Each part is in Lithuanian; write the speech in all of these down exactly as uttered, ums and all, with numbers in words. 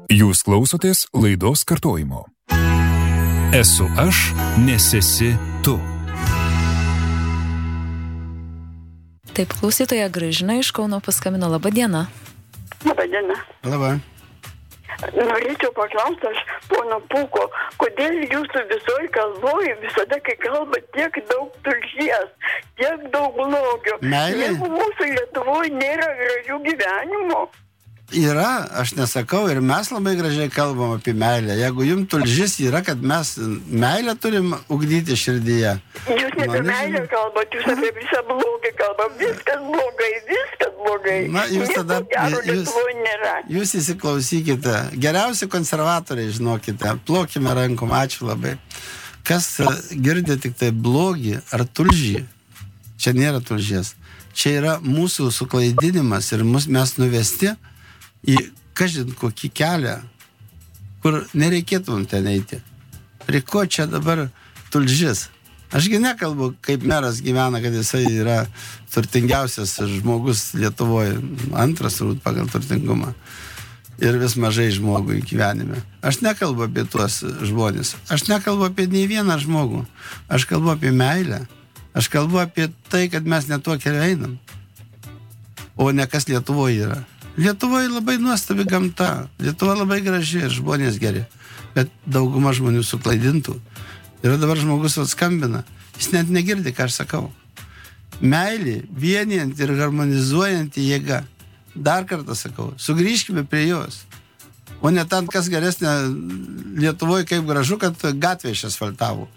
Jūs klausotės laidos kartojimo. Esu aš, nes esi tu. Taip, klausytoja Gražina iš Kauno paskambino. Labą dieną. Labą dieną. Labą. Norėčiau paklausti aš pono Pūko, kodėl jūsų visoj kalboj visada, kai kalba tiek daug tulžies, tiek daug blogio. Meilė? Jeigu mūsų Lietuvoje nėra gražių gyvenimo. Yra, aš nesakau, ir mes labai gražiai kalbam apie meilę. Jeigu jums tulžis yra, kad mes meilę turim ugdyti širdyje. Jūs ne apie meilę kalbat, jūs apie visą blogį kalbat. Viskas blogai, viskas blogai. Na, jūs tada, jūs, nėra. jūs įsiklausykite. Geriausi konservatoriai, žinokite. Plokime rankom, ačiū labai. Kas girdi tik tai blogį ar tulžį, čia nėra tulžies. Čia yra mūsų suklaidinimas ir mus, mes nuvesti į kažin kokį kelią, kur nereikėtų ten eiti. Prie ko čia dabar tulžis? Ašgi nekalbu, kaip meras gyvena, kad jisai yra turtingiausias žmogus Lietuvoje, antras turbūt pagal turtingumą. Ir vis mažai žmogui gyvenime. Aš nekalbu apie tuos žmonės. Aš nekalbu apie nei vieną žmogų. Aš kalbu apie meilę. Aš kalbu apie tai, kad mes ne tuo keliu einam. O ne kas Lietuvoje yra. Lietuvoje labai nuostabi gamta. Lietuva labai graži ir žmonės geri. Bet dauguma žmonių suklaidintų. Ir dabar žmogus atskambina. Jis net negirdi, ką aš sakau. Meilė, vienijant ir harmonizuojant jėga. Dar kartą sakau, sugrįžkime prie jos. O ne ten, kas geresnė Lietuvoje, kaip gražu, kad gatvė išasfaltavo.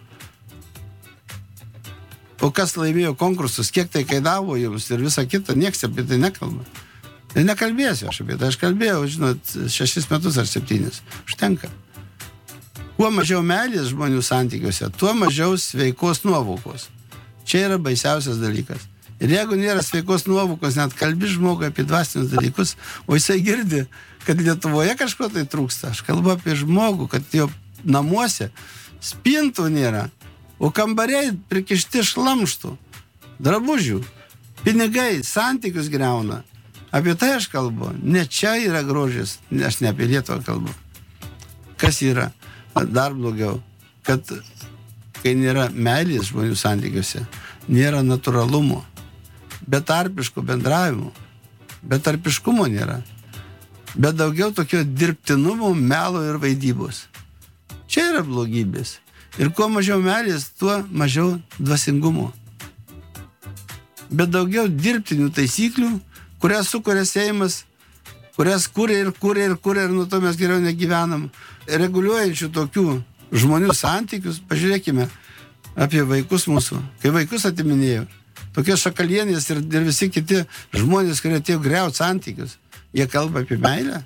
O kas laimėjo konkursus, kiek tai kainavo jums ir visa kita, nieks apie tai nekalba. Ir nekalbėsiu aš apie tai. Aš kalbėjau, žinot, šešis metus ar septynis. Užtenka. Kuo mažiau meilės žmonių santykiuose, tuo mažiau sveikos nuovokos. Čia yra baisiausias dalykas. Ir jeigu nėra sveikos nuovokos, net kalbi žmogui apie dvasinius dalykus, o jisai girdi, kad Lietuvoje kažko tai trūksta. Aš kalbu apie žmogų, kad jo namuose spintų nėra, o kambariai prikišti šlamštų, drabužių, pinigai, santykius griauna. Apie tai aš kalbu. Ne čia yra grožis, aš ne apie Lietuvą kalbu. Kas yra? Dar blogiau, kad kai nėra meilės žmonių santykiuose, nėra natūralumo, betarpiško bendravimo, betarpiškumo nėra, bet daugiau tokio dirbtinumo, melo ir vaidybos. Čia yra blogybės. Ir kuo mažiau meilės, tuo mažiau dvasingumo. Bet daugiau dirbtinių taisyklių, kurias sukuria Seimas, kurias kuria ir kuria ir kuria ir nuo to mes geriau negyvenam. Reguliuojančių tokių žmonių santykius, pažiūrėkime apie vaikus mūsų. Kai vaikus atiminėjo, tokie šakalienės ir, ir visi kiti žmonės, kurie atėjo griaut santykius, jie kalba apie meilę.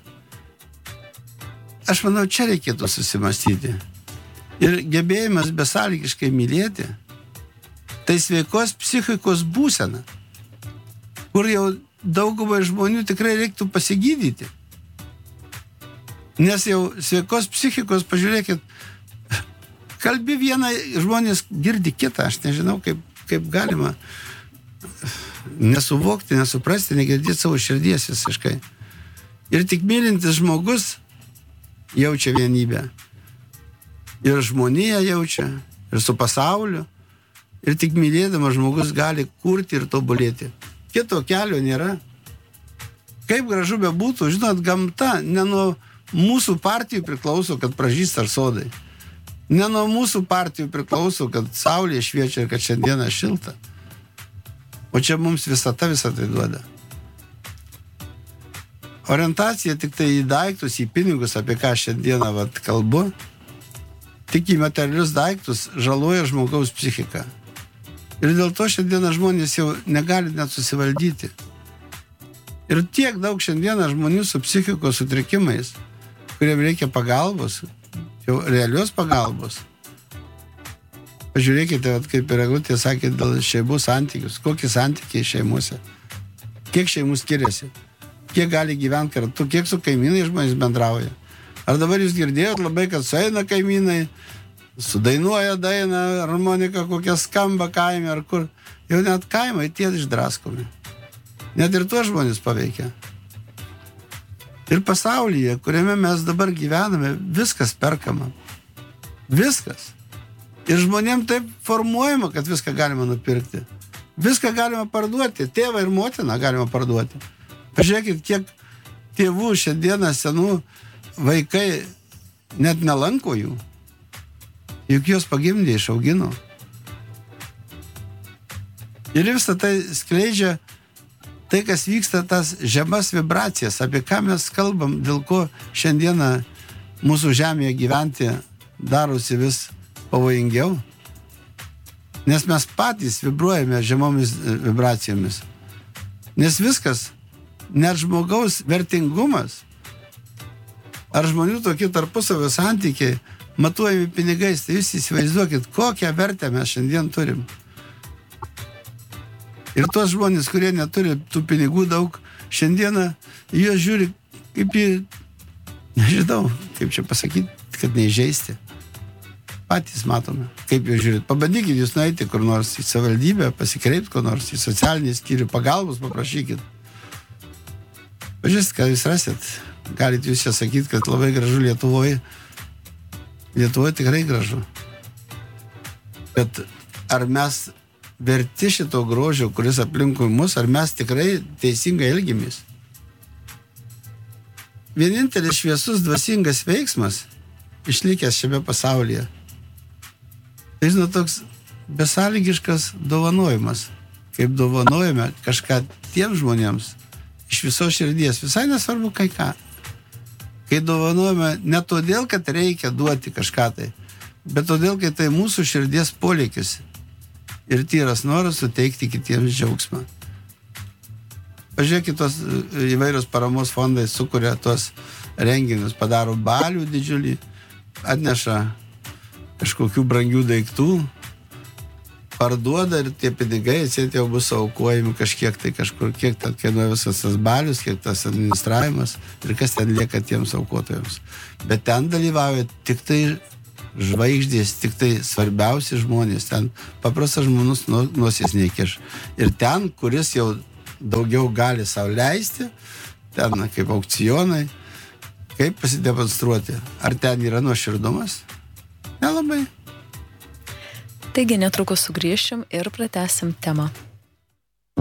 Aš manau, čia reikėtų susimastyti. Ir gebėjimas besąlygiškai mylėti, tai sveikos psichikos būsena, kur jau daugumai žmonių tikrai reiktų pasigydyti. Nes jau sveikos psichikos, pažiūrėkit, kalbi vieną, žmonės girdi kitą, aš nežinau, kaip, kaip galima nesuvokti, nesuprasti, negirdėti savo širdies visiškai. Ir tik mylintis žmogus jaučia vienybę. Ir žmonija jaučia, ir su pasauliu. Ir tik mylėdamas žmogus gali kurti ir tobulėti. Kito kelio nėra. Kaip gražu bebūtų, žinot, gamta ne nuo mūsų partijų priklauso, kad pražysta sodai. Ne nuo mūsų partijų priklauso, kad saulė šviečia ir kad šiandieną šilta. O čia mums visata visą tai duoda. Orientacija tik tai į daiktus, į pinigus, apie ką šiandieną vat, kalbu, tik į materialius daiktus žaloja žmogaus psichiką. Ir dėl to šiandieną žmonės jau negali net susivaldyti. Ir tiek daug šiandieną žmonių su psichikos sutrikimais, kuriem reikia pagalbos, jau realios pagalbos. Pažiūrėkite, kaip ir Eglutė sakė, dėl šeimų santykius. Kokie santykiai šeimuose? Kiek šeimų skiriasi? Kiek gali gyventi kartu? Kiek su kaimynai žmonės bendrauja? Ar dabar jūs girdėjot labai, kad sueina kaimynai, sudainuoja dainą, harmonika kokia skamba kaime ar kur. Jau net kaimai tie išdraskomi. Net ir tuos žmonės paveikia. Ir pasaulyje, kuriame mes dabar gyvename, viskas perkama. Viskas. Ir žmonėm taip formuojama, kad viską galima nupirkti. Viską galima parduoti. Tėvą ir motiną galima parduoti. Pažiūrėkit, kiek tėvų šiandieną senų vaikai net nelanko jų. Juk jos pagimdė, išaugino. Ir visą tai skleidžia tai, kas vyksta, tas žemas vibracijas, apie ką mes kalbam, dėl ko šiandieną mūsų žemėje gyventi darosi vis pavojingiau. Nes mes patys vibruojame žemomis vibracijomis. Nes viskas, net žmogaus vertingumas, ar žmonių tokie tarpusavio santykiai, matuojami pinigais, tai jūs įsivaizduokit, kokią vertę mes šiandien turim. Ir tos žmonės, kurie neturi tų pinigų daug, šiandieną jie žiūri kaip į, nežinau, kaip čia pasakyti, kad neįžeisti. Patys matome, kaip jūs žiūrit. Pabandykit jūs nueiti kur nors į savivaldybę, pasikreipti kur nors į socialinį skyrių, pagalbos paprašykit. Pažiūrėsit, ką jūs rasit. Galit jūs čia sakyti, kad labai gražu Lietuvoje. Lietuvoje tikrai gražu. Bet ar mes verti šito grožio, kuris aplinkui mus, ar mes tikrai teisingai elgiamės? Vienintelis šviesus dvasingas veiksmas išlikęs šiame pasaulyje. Tai, žinot, toks besąlygiškas dovanojimas. Kaip dovanojame kažką tiems žmonėms iš visos širdies, visai nesvarbu kai ką. Kai dovanojame ne todėl, kad reikia duoti kažką tai, bet todėl, kad tai mūsų širdies poreikis ir tyras noras suteikti kitiems džiaugsmą. Pažiūrėkit, tos įvairios paramos fondai sukuria tos renginius, padaro balių didžiulį, atneša kažkokių brangių daiktų, parduoda ir tie pinigai atseit jau bus aukojami kažkiek tai kažkur, kiek ten kainuoja visas tas balius, kiek tas administravimas ir kas ten lieka tiems aukotojams. Bet ten dalyvauja tik tai žvaigždės, tik tai svarbiausi žmonės, ten paprastas žmonus nosies neįkiš. Ir ten, kuris jau daugiau gali savo leisti, ten kaip aukcionai, kaip pasidemonstruoti. Ar ten yra nuoširdumas? Nelabai. Taigi netrukus sugrįšim ir pratęsim temą.